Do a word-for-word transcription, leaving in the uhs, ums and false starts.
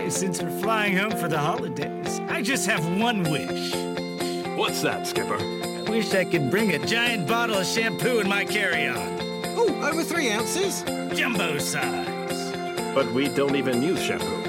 since we're flying home for the holidays, I just have one wish. What's that, Skipper? I wish I could bring a giant bottle of shampoo in my carry-on. Oh, over three ounces? Jumbo size. But we don't even use shampoo.